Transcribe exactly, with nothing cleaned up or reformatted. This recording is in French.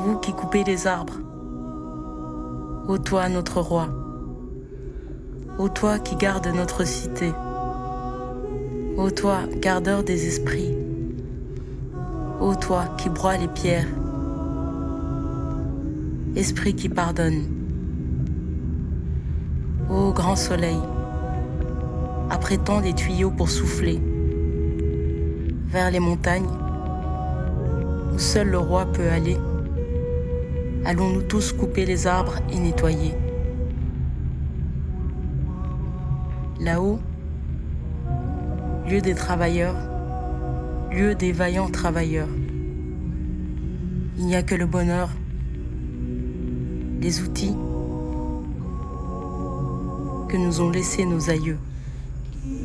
vous qui coupez les arbres, ô toi notre roi, ô toi qui gardes notre cité, ô toi gardeur des esprits, ô toi qui broies les pierres, esprit qui pardonne, ô grand soleil, apprêtant des tuyaux pour souffler vers les montagnes où seul le roi peut aller, allons-nous tous couper les arbres et nettoyer. Là-haut, lieu des travailleurs, lieu des vaillants travailleurs, il n'y a que le bonheur, les outils que nous ont laissés nos aïeux.